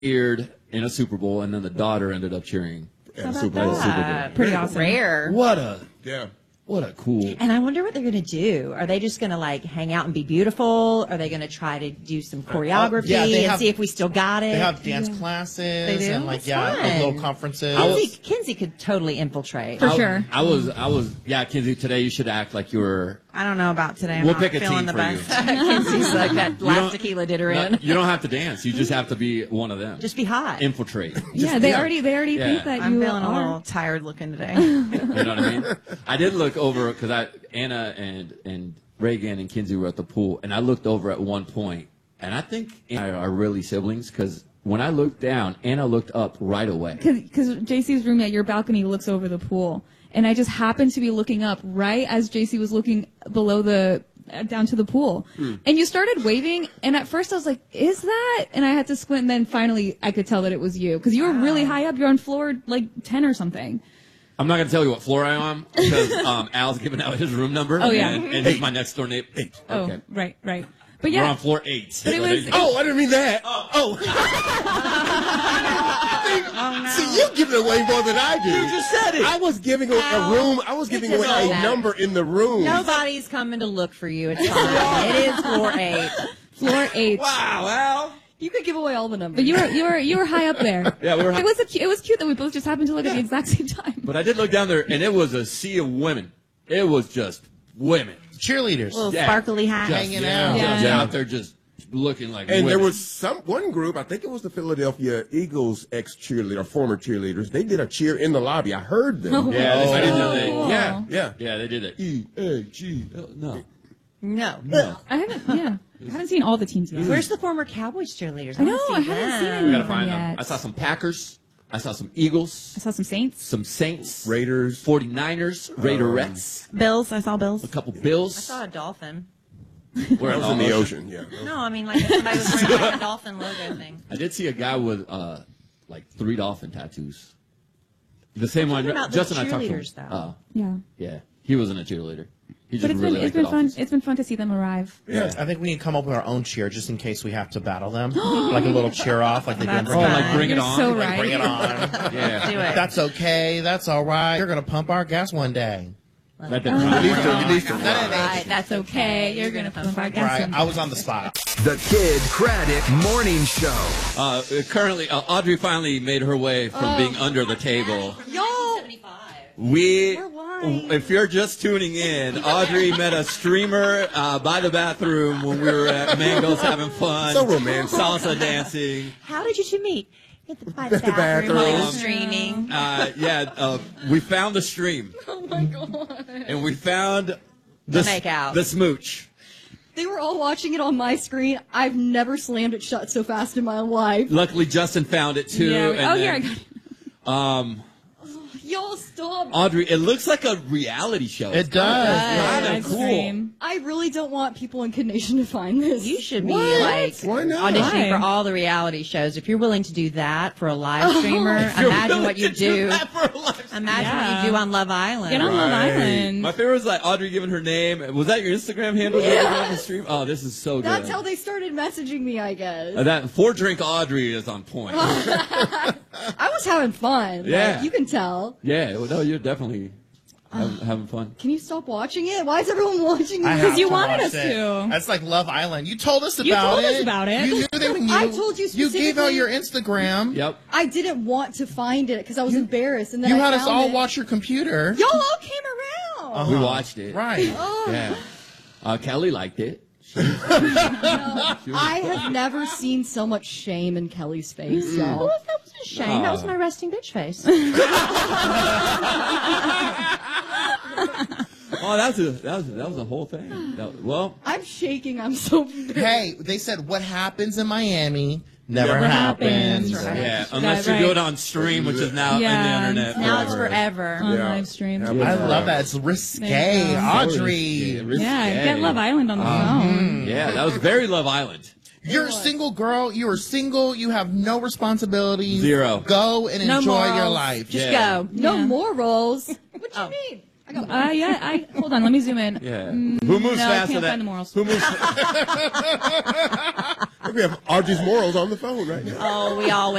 cheered in a Super Bowl, and then the daughter ended up cheering at the Super Bowl. Pretty awesome. Rare. What a cool. And I wonder what they're going to do. Are they just going to like hang out and be beautiful? Are they going to try to do some choreography and see if we still got it? They have dance classes and like little conferences. Kinsey could totally infiltrate for sure. I was Kinsey. Today you should act like you were. I don't know about today. We'll pick a team for you. Kinsey's like that last tequila did her in. You don't have to dance. You just have to be one of them. Just be hot. Infiltrate. They already think that I'm you feeling are. a little tired looking today. You know what I mean? I did look over because Anna and Reagan and Kinsey were at the pool, and I looked over at one point, and I think Anna are really siblings because when I looked down, Anna looked up right away. Because JC's room at your balcony looks over the pool. And I just happened to be looking up right as JC was looking below down to the pool. And you started waving, and at first I was like, is that? And I had to squint, and then finally I could tell that it was you. Because you were really high up. You're on floor, 10 or something. I'm not going to tell you what floor I'm on because Al's giving out his room number. Oh, yeah. And he's my next door neighbor. Okay. Oh, right. But yeah. We're on floor 8. But it was, I didn't mean that. See, you give it away more than I do. You just said it. I was giving away a room. I was giving away a number in the room. Nobody's coming to look for you. It's fine. It is floor 8. Floor 8. Wow, Al. You could give away all the numbers. But you were high up there. Yeah, we were. It was cute that we both just happened to look at the exact same time. But I did look down there, and it was a sea of women. It was just women. Cheerleaders. Little sparkly hat. Hanging out. Just out there just looking like And women. there was one group, I think it was the Philadelphia Eagles ex-cheerleader, former cheerleaders. They did a cheer in the lobby. I heard them. I didn't know they. Yeah. Yeah, they did it. E-A-G-L. No. I haven't seen all the teams yet. Where's the former Cowboys cheerleaders? I know, I haven't seen any We gotta of them find yet. them. I saw some Packers. I saw some Eagles. I saw some Saints. Some Saints. Raiders. 49ers. Raiderettes. Bills. I saw Bills. A couple Bills. I saw a dolphin. Where I was in the ocean, yeah. No, I mean like somebody was wearing like a dolphin logo thing. I did see a guy with 3 dolphin tattoos. The same one. About Justin the and I talked to cheerleaders, him. though. Yeah. He wasn't a cheerleader. He just But it's really been liked fun. the Dolphins. It's been fun to see them arrive. Yeah, I think we need to come up with our own cheer just in case we have to battle them. Like a little cheer off, like they did. Like Bring It You're On. so Like, right. bring it on. Yeah. Do it. That's okay. That's all right. You're gonna pump our gas one day. That didn't rhyme. Right, that's okay. You're gonna pump our gas. Right. someday. I was on the spot. The Kid Craddock Morning Show. Currently, Audrey finally made her way from being under the table. Y'all, If you're just tuning in, Audrey met a streamer by the bathroom when we were at Mango's having fun. So romantic. Salsa dancing. How did you two meet? By the bathroom. while he was streaming. We found the stream. oh my god. And we found the make out. The smooch. They were all watching it on my screen. I've never slammed it shut so fast in my life. Luckily, Justin found it too. Yeah. and Here I then, got it. Y'all stop. Audrey, it looks like a reality show. It does. Kind of cool. I really don't want people in Kid Nation to find this. You should be Why not? auditioning for Why? all the reality shows. If you're willing to do that for a live streamer, imagine what you do. Imagine what you do on Love Island. Get on Love Island. My favorite was like Audrey giving her name. Was that your Instagram handle? Yeah. On the stream? Oh, this is so good. That's how they started messaging me, I guess. That 4-drink Audrey is on point. I was having fun. Yeah. Like, you can tell. Yeah, well, no, you're definitely having fun. Can you stop watching it? Why is everyone watching I it? have you to wanted watch us it. to. That's like Love Island. You told us about it. You told us about it. You knew that when you. I told you You gave out specifically- your Instagram. Yep. I didn't want to find it because I was embarrassed. And then You I had us found all it. watch your computer. Y'all all came around. We watched it. Right. Yeah. Kelly liked it. I have never seen so much shame in Kelly's face, y'all. That was a shame. That was my resting bitch face. Oh, that was a whole thing. Well, I'm shaking. I'm so embarrassed. Hey, they said what happens in Miami never happens. Right. yeah, unless Right. you do it on stream, which is now Yeah. in the internet. Now it's forever. On Yeah. live stream. Yeah. I love that. It's risque, There you go. Audrey. Yeah, get Love Island on the phone. Yeah, that was very Love Island. You're a single girl. You are single. You have no responsibilities. Zero. Go and No enjoy morals. your life. Just Yeah. go. No Yeah. morals. What do you Oh. mean? Hold on, let me zoom in. Yeah. Who moves No, I faster? can't than find the morals. Who moves? We have Audrey's morals on the phone right now. Oh, we all